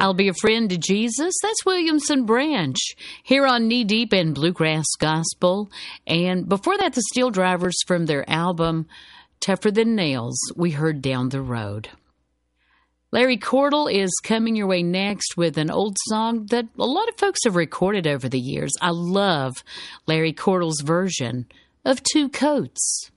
I'll Be a Friend to Jesus. That's Williamson Branch here on Knee Deep in Bluegrass Gospel. And before that, the Steel Drivers from their album Tougher Than Nails, we heard Down the Road. Larry Cordle is coming your way next with an old song that a lot of folks have recorded over the years. I love Larry Cordle's version of Two Coats.